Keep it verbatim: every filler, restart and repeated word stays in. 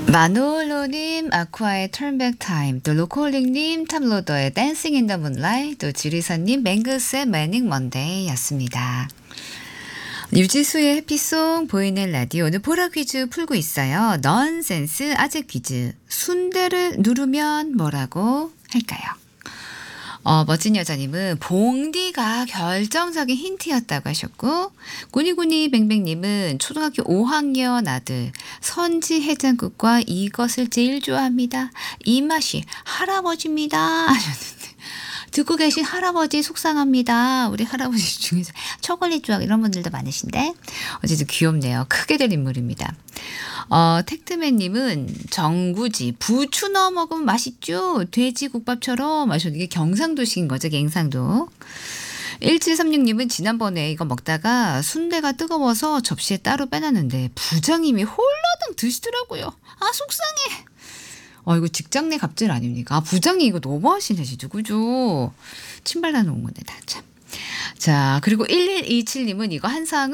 마놀로님 아쿠아의 턴백 타임, 또 로콜링님 탑로더의 댄싱 인 더 문라이트, 또 지리사님 맹그스의 매닝 먼데이였습니다. 유지수의 해피송 보이는 라디오, 오늘 보라 퀴즈 풀고 있어요. 넌센스 아재 퀴즈. 순대를 누르면 뭐라고 할까요? 어, 멋진 여자님은 봉디가 결정적인 힌트였다고 하셨고, 꾸니꾸니 뱅뱅님은 초등학교 오 학년 아들 선지 해장국과 이것을 제일 좋아합니다. 이 맛이 할아버지입니다 하셨는데, 듣고 계신 할아버지 속상합니다. 우리 할아버지 중에서 초콜릿 조각 이런 분들도 많으신데 어쨌든 귀엽네요. 크게 된 인물입니다. 어, 텍트맨님은 정구지 부추 넣어 먹으면 맛있죠. 돼지국밥처럼 하셨는데, 이게 경상도식인 거죠. 갱상도. 일칠삼육님은 지난번에 이거 먹다가 순대가 뜨거워서 접시에 따로 빼놨는데 부장님이 홀라당 드시더라고요. 아 속상해. 어, 이거 직장 내 갑질 아닙니까? 아, 부장님 이거 너무하시네, 진짜. 그죠? 침발라 놓은 건데, 다 참. 자, 그리고 일일이칠님은 이거 한상은